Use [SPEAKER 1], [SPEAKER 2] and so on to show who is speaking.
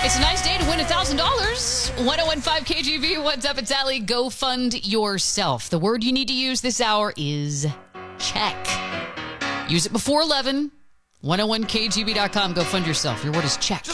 [SPEAKER 1] It's a nice day to win $1,000. 1015 KGB, what's up? It's Allie. Go fund yourself. The word you need to use this hour is check. Use it before 11. 101kgb.com. Go fund yourself. Your word is check.